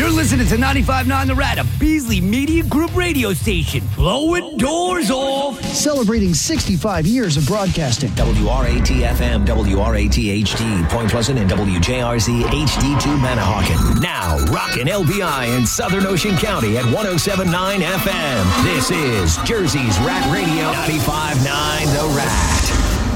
You're listening to 95.9 The Rat, a Beasley Media Group radio station. Blowing doors off. Celebrating 65 years of broadcasting. WRAT-FM, WRAT-HD, Point Pleasant, and WJRZ HD2 Manahawkin. Now, rockin' LBI in Southern Ocean County at 107.9 FM. This is Jersey's Rat Radio, 95.9 The Rat.